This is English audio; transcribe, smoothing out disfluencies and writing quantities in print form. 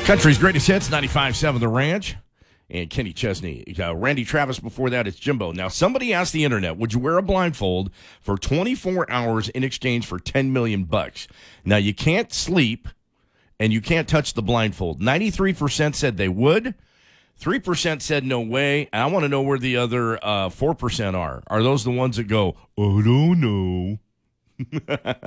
Country's greatest hits, 95.7 The Ranch, and Kenny Chesney. Randy Travis before that, it's Jimbo. Now, somebody asked the internet, would you wear a blindfold for 24 hours in exchange for $10 million? Now, you can't sleep, and you can't touch the blindfold. 93% said they would. 3% said no way. I want to know where the other 4% are. Are those the ones that go, I don't know?